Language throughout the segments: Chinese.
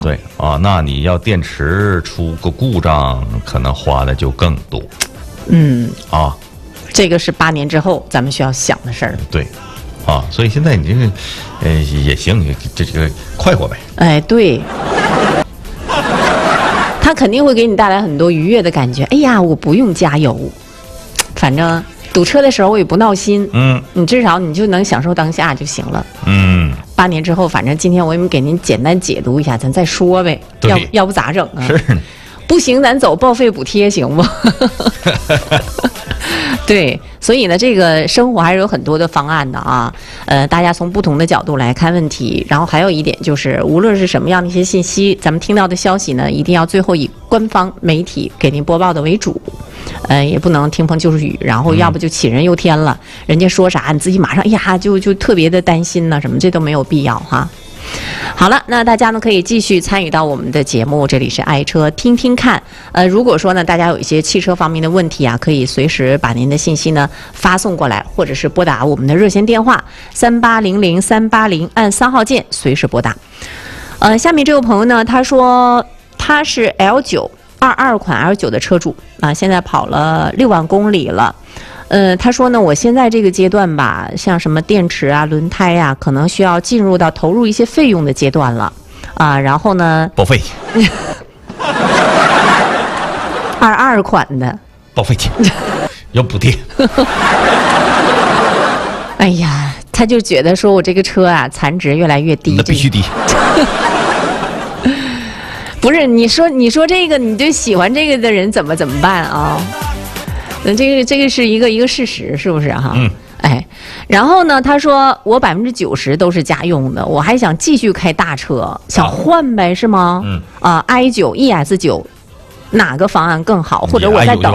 对啊，那你要电池出个故障，可能花的就更多。啊， 这个是8年之后咱们需要想的事儿。 对，啊，所以现在你这个，也行，这个快活呗。 哎，对。它肯定会给你带来很多愉悦的感觉。哎呀，我不用加油，反正堵车的时候我也不闹心。你至少你就能享受当下就行了。8年之后，反正今天我也给您简单解读一下，咱再说呗。要不咋整啊？ 是。 不行，咱走报废补贴行不？对，所以呢，这个生活还是有很多的方案的啊。大家从不同的角度来看问题，然后还有一点就是，无论是什么样的一些信息，咱们听到的消息呢，一定要最后以官方媒体给您播报的为主。也不能听风就是雨，然后要不就杞人忧天了。人家说啥，你自己马上哎呀就特别的担心呢，什么这都没有必要哈。好了，那大家呢可以继续参与到我们的节目，这里是爱车听听看。如果说呢大家有一些汽车方面的问题啊，可以随时把您的信息呢发送过来，或者是拨打我们的热线电话3800-380，按3号键随时拨打。下面这位朋友呢，他说他是 L922款 L9 的车主啊，现在跑了6万公里了。他说呢，我现在这个阶段吧，像什么电池啊、轮胎啊，可能需要进入到投入一些费用的阶段了啊。然后呢， 报废。 22款的报废去，要补贴。 哎呀，他就觉得说我这个车啊，残值越来越低。 那必须低。 不是你说这个，你就喜欢这个的人怎么办啊？这个是一个事实，是不是哈？哎，然后呢，他说我90%都是家用的，我还想继续开大车，想换呗，是吗？i9、ES9，哪个方案更好？或者我再等。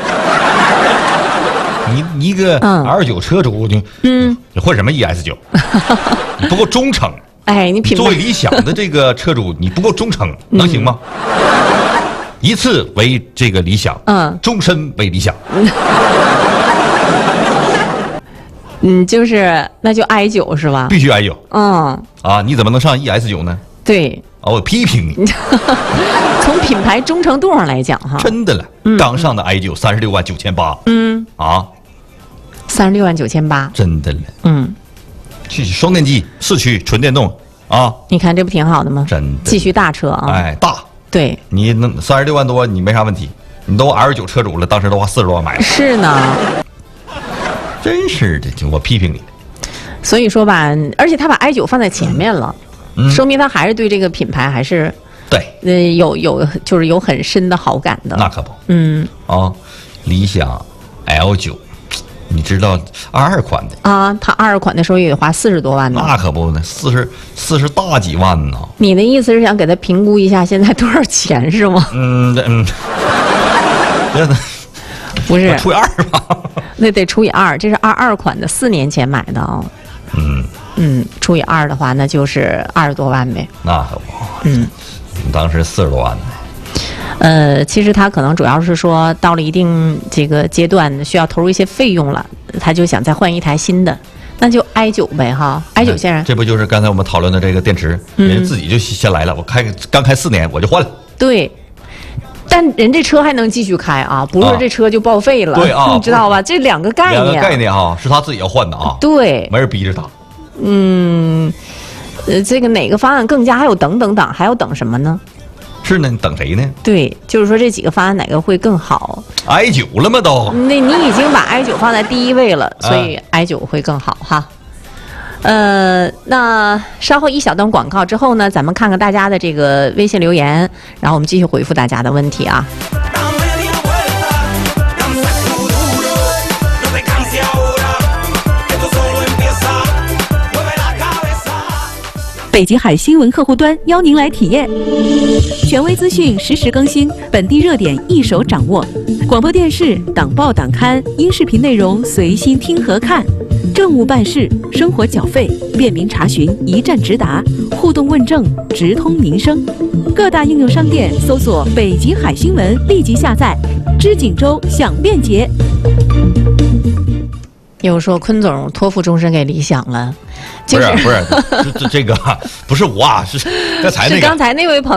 你一个 R9 车主，你换什么 ES9？你不够忠诚。 哎，你作为理想的这个车主，你不够忠诚，能行吗？一次为这个理想，终身为理想。 就是那就 i9是吧？ 必须 i9。你怎么能上 ES9 呢？ 对。 我批评你。 从品牌忠诚度上来讲，哈， 真的了，刚上的 i9 36万9800。 36万9800， 真的了。去双电机，四驱纯电动啊！ 你看这不挺好的吗？ 真的， 继续大车啊！ 哎，大。 对， 你能36万多，你没啥问题。你都 L9 车主了，当时都花40多万买了。 是呢， 真是的，我批评你。 所以说吧，而且他把 i9 放在前面了，说明他还是对这个品牌还是对， 就是有很深的好感的。 那可不，理想 L9。你知道22款的啊？他22款的时候也得花40多万呢。 那可不呢，40大几万呢。 你的意思是想给他评估一下现在多少钱是吗？不是除以2吧？ 那得除以2，这是22款的，4年前买的啊。除以2的话，那就是20多万呗。 那可不。当时40多万呢。 其实他可能主要是说到了一定这个阶段需要投入一些费用了，他就想再换一台新的，那就 i9 呗哈。i9先生， 这不就是刚才我们讨论的这个电池，人家自己就先来了，我刚开4年我就换了。 对，但人这车还能继续开啊，不是这车就报废了。 对啊， 你知道吧？这两个概念。 两个概念啊，是他自己要换的啊。 对， 没人逼着他。 这个哪个方案更加还有等，还要等什么呢？ 是呢，你等谁呢？ 对，就是说这几个方案哪个会更好 ？i9 了吗都？ 那你已经把 i9 放在第1位了，所以 i9 会更好哈。那稍后一小段广告之后呢，咱们看看大家的这个微信留言，然后我们继续回复大家的问题啊。 北极海新闻客户端邀您来体验，权威资讯实时更新，本地热点一手掌握，广播电视、党报党刊、音视频内容随心听和看，政务办事、生活缴费、便民查询一站直达，互动问政直通民生。各大应用商店搜索北极海新闻，立即下载，知锦州享便捷。 又说坤总托付终身给理想了， 不是这个不是我啊，是刚才那个。 是刚才那位朋友。